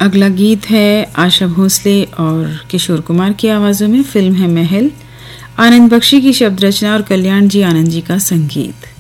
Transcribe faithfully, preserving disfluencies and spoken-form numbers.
अगला गीत है आशा भोसले और किशोर कुमार की आवाज़ों में। फिल्म है महल। आनंद बख्शी की शब्द रचना और कल्याण जी आनंद जी का संगीत।